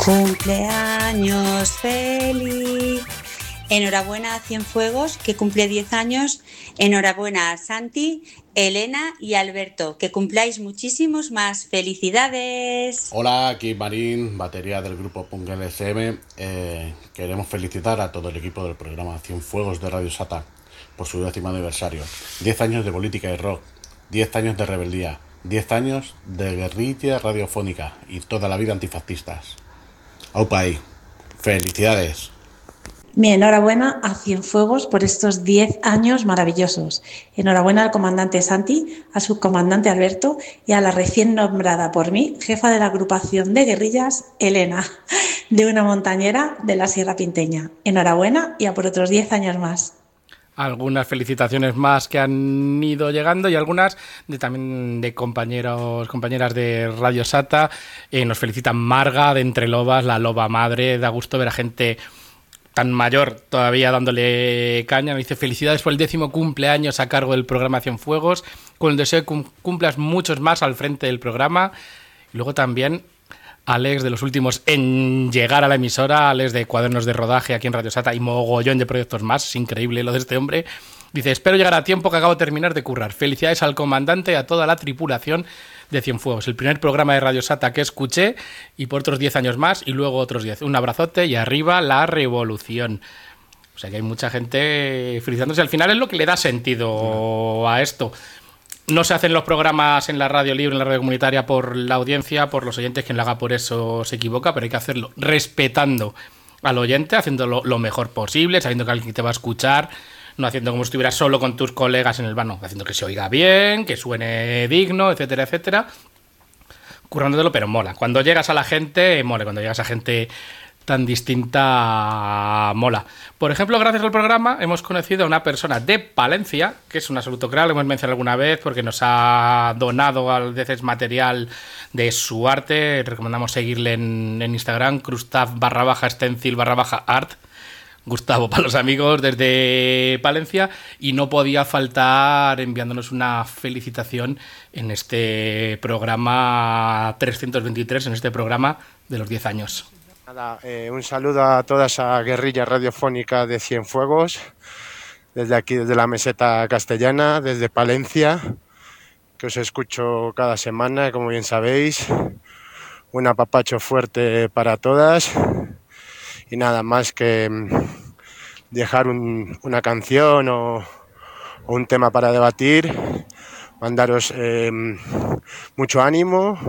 Cumpleaños feliz. Enhorabuena a Cienfuegos, que cumple 10 años. Enhorabuena a Santi, Elena y Alberto, que cumpláis muchísimos más. ¡Felicidades! Hola, aquí Marín, batería del grupo Punk LCM. Queremos felicitar a todo el equipo del programa Cienfuegos de Radio Sata por su 10º aniversario. 10 años de política y rock, 10 años de rebeldía, 10 años de guerrilla radiofónica y toda la vida antifascistas. ¡Aupa ahí! ¡Felicidades! Mi enhorabuena a Cienfuegos por estos 10 años maravillosos. Enhorabuena al comandante Santi, al subcomandante Alberto y a la recién nombrada por mí jefa de la agrupación de guerrillas, Elena, de una montañera de la Sierra Pinteña. Enhorabuena y a por otros 10 años más. Algunas felicitaciones más que han ido llegando y algunas también de compañeras de Radio Sata. Nos felicitan Marga de Entre Lobas, la loba madre. Da gusto ver a gente tan mayor todavía dándole caña. Me dice: felicidades por el 10º cumpleaños a cargo del programa Cienfuegos, con el deseo de que cumplas muchos más al frente del programa. Y luego también Alex, de los últimos en llegar a la emisora, Alex de Cuadernos de Rodaje aquí en Radio Sata y mogollón de proyectos más. Es increíble lo de este hombre. Dice: espero llegar a tiempo, que acabo de terminar de currar. Felicidades al comandante y a toda la tripulación de Cienfuegos, el primer programa de Radio Sata que escuché, y por otros 10 años más y luego otros 10. Un abrazote y arriba la revolución. O sea que hay mucha gente felicitándose. Al final es lo que le da sentido a esto. No se hacen los programas en la radio libre, en la radio comunitaria, por la audiencia, por los oyentes. Quien lo haga por eso se equivoca, pero hay que hacerlo respetando al oyente, haciéndolo lo mejor posible, sabiendo que alguien te va a escuchar, no haciendo como si estuvieras solo con tus colegas en el vano, haciendo que se oiga bien, que suene digno, etcétera, etcétera. Currándotelo, pero mola. Cuando llegas a la gente, mola. Cuando llegas a gente tan distinta, mola. Por ejemplo, gracias al programa hemos conocido a una persona de Palencia, que es un absoluto crack, lo hemos mencionado alguna vez, porque nos ha donado a veces material de su arte. Recomendamos seguirle en Instagram, Gustav_stencil_art. Gustavo para los amigos desde Palencia, y no podía faltar enviándonos una felicitación en este programa 323, en este programa de los 10 años. Nada, un saludo a toda esa guerrilla radiofónica de Cienfuegos, desde aquí, desde la meseta castellana, desde Palencia, que os escucho cada semana, como bien sabéis. Un apapacho fuerte para todas. Y nada más que dejar una canción o un tema para debatir, mandaros mucho ánimo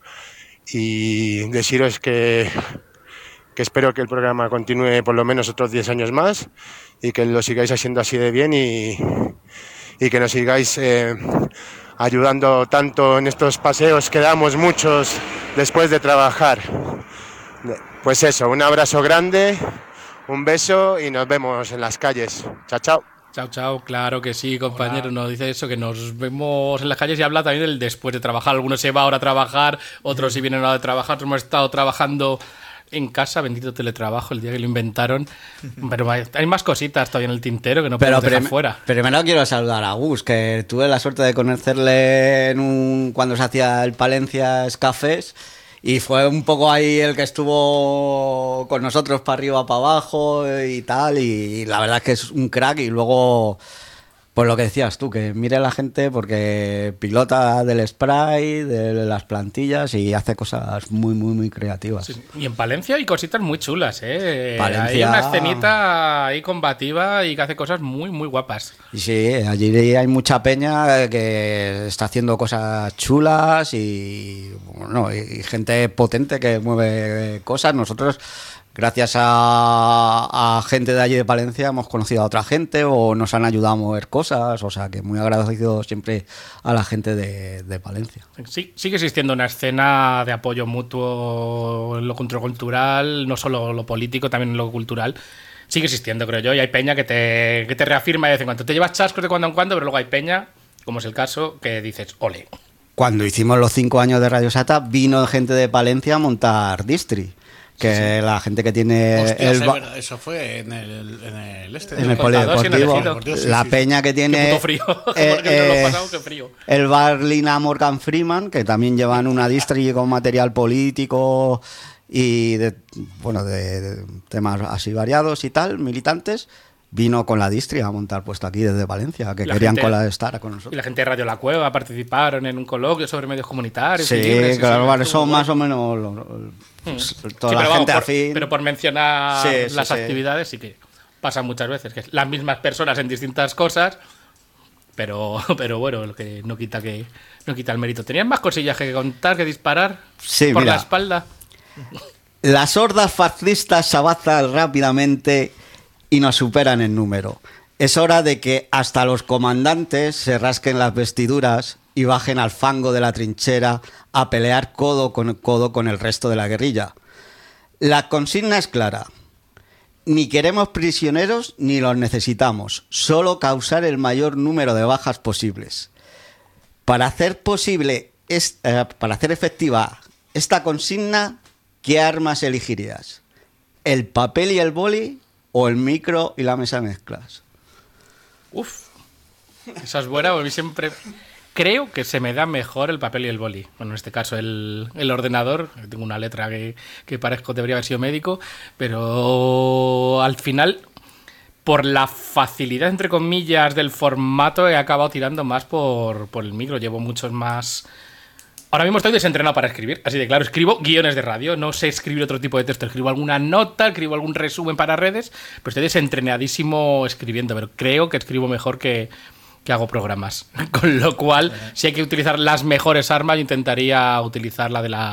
y deciros que espero que el programa continúe por lo menos otros 10 años más y que lo sigáis haciendo así de bien y que nos sigáis ayudando tanto en estos paseos que damos muchos después de trabajar. Pues eso, un abrazo grande, un beso y nos vemos en las calles. Chao, chao. Chao, chao, claro que sí, compañero. Hola. Nos dice eso, que nos vemos en las calles, y habla también del después de trabajar. Algunos se va ahora a trabajar, otros sí vienen ahora de trabajar, otros hemos estado trabajando en casa, bendito teletrabajo, el día que lo inventaron. Pero hay más cositas todavía en el tintero que no podemos dejar fuera. Primero quiero saludar a Gus, que tuve la suerte de conocerle cuando se hacía el Palencias Cafés. Y fue un poco ahí el que estuvo con nosotros para arriba, para abajo y tal. Y la verdad es que es un crack. Y luego, pues lo que decías tú, que mire a la gente, porque pilota del spray, de las plantillas, y hace cosas muy, muy, muy creativas. Sí, y en Palencia hay cositas muy chulas, ¿eh? Palencia... Hay una escenita ahí combativa y que hace cosas muy, muy guapas. Y sí, allí hay mucha peña que está haciendo cosas chulas y, bueno, y gente potente que mueve cosas. Nosotros, gracias a gente de allí de Palencia, hemos conocido a otra gente o nos han ayudado a mover cosas. O sea, que muy agradecido siempre a la gente de Palencia. Sí, sigue existiendo una escena de apoyo mutuo en lo contracultural, no solo lo político, también en lo cultural. Sigue existiendo, creo yo, y hay peña que te reafirma de vez en cuando. Te llevas chascos de cuando en cuando, pero luego hay peña, como es el caso, que dices, ole. Cuando hicimos los 5 años de Radio Sata, vino gente de Palencia a montar Distri. que la gente que tiene Hostias, es verdad, eso fue en el polideportivo, la peña que tiene Qué puto frío. Porque no lo he pasado, qué frío. el bar Lina Morgan Freeman, que también llevan una distri con material político y de temas así variados y tal, militantes. Vino con la distri a montar puesto aquí desde Valencia, que querían estar con nosotros. Y la gente de Radio La Cueva participaron en un coloquio sobre medios comunitarios. Sí, libres, claro, vale, son más o menos toda la gente afín. Pero por mencionar las actividades sí que pasa muchas veces, que es las mismas personas en distintas cosas, pero bueno, lo que no quita el mérito. ¿Tenían más cosillas que contar, que disparar por la espalda? Las hordas fascistas se avanzan rápidamente y nos superan en número. Es hora de que hasta los comandantes se rasquen las vestiduras y bajen al fango de la trinchera a pelear codo con codo con el resto de la guerrilla. La consigna es clara. Ni queremos prisioneros ni los necesitamos, solo causar el mayor número de bajas posibles. Para hacer efectiva esta consigna, ¿qué armas elegirías? ¿El papel y el boli o el micro y la mesa de mezclas? Uf, esa es buena, porque siempre creo que se me da mejor el papel y el boli. Bueno, en este caso el ordenador, tengo una letra que parezco debería haber sido médico, pero al final, por la facilidad, entre comillas, del formato, he acabado tirando más por el micro. Llevo muchos más... Ahora mismo estoy desentrenado para escribir, así de claro, escribo guiones de radio, no sé escribir otro tipo de texto, escribo alguna nota, escribo algún resumen para redes, pero estoy desentrenadísimo escribiendo, pero creo que escribo mejor que hago programas, con lo cual, si hay que utilizar las mejores armas, intentaría utilizar la de la